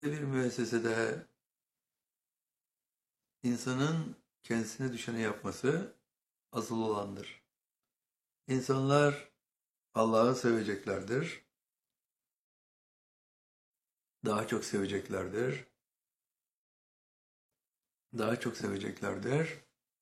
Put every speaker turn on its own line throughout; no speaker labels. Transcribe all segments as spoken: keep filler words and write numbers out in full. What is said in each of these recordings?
Bir müessesede insanın kendisine düşeni yapması asıl olandır. İnsanlar Allah'ı seveceklerdir, daha çok seveceklerdir, daha çok seveceklerdir.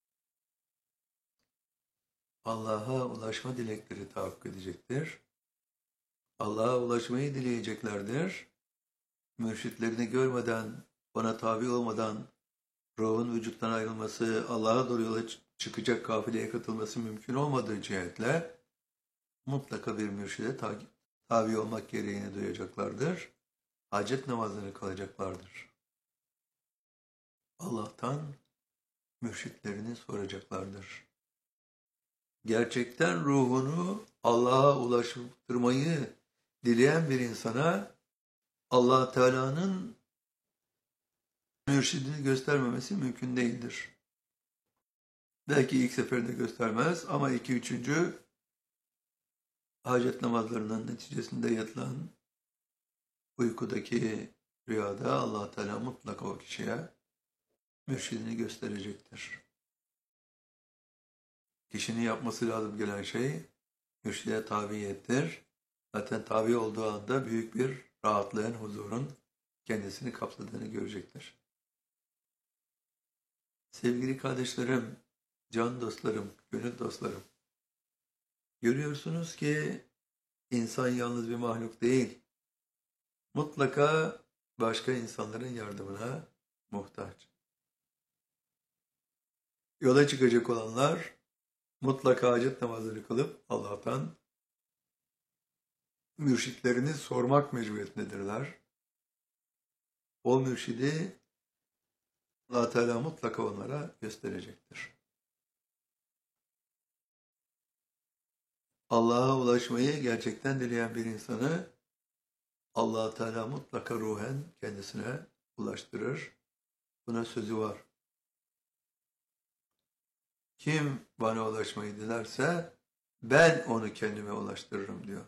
Allah'a ulaşma dilekleri tahakkuk edecektir. Allah'a ulaşmayı dileyeceklerdir. Mürşitlerini görmeden, ona tabi olmadan ruhun vücuttan ayrılması, Allah'a doğru yola çıkacak kafileye katılması mümkün olmadığı cihetle mutlaka bir mürşide tabi olmak gereğini duyacaklardır. Hacet namazını kılacaklardır. Allah'tan mürşitlerini soracaklardır. Gerçekten ruhunu Allah'a ulaştırmayı dileyen bir insana Allah Teala'nın mürşidini göstermemesi mümkün değildir. Belki ilk seferinde göstermez ama iki üçüncü hacet namazlarının neticesinde yatılan uykudaki rüyada Allah Teala mutlaka o kişiye mürşidini gösterecektir. Kişinin yapması lazım gelen şey mürşide tabiyettir. Zaten tabi olduğu anda büyük bir rahatlayan huzurun kendisini kapsadığını görecektir. Sevgili kardeşlerim, can dostlarım, gönül dostlarım, görüyorsunuz ki insan yalnız bir mahluk değil. Mutlaka başka insanların yardımına muhtaç. Yola çıkacak olanlar mutlaka hacet namazını kılıp Allah'tan mürşitlerini sormak mecburiyetindedirler. O mürşidi Allah Teala mutlaka onlara gösterecektir. Allah'a ulaşmayı gerçekten dileyen bir insanı Allah Teala mutlaka ruhen kendisine ulaştırır. Buna sözü var. Kim bana ulaşmayı dilerse ben onu kendime ulaştırırım diyor.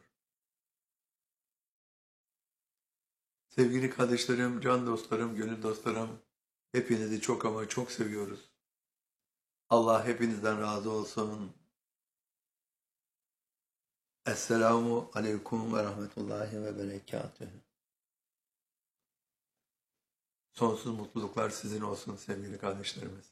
Sevgili kardeşlerim, can dostlarım, gönül dostlarım, hepinizi çok ama çok seviyoruz. Allah hepinizden razı olsun. Esselamu aleyküm ve rahmetullahi ve berekatühü. Sonsuz mutluluklar sizin olsun sevgili kardeşlerimiz.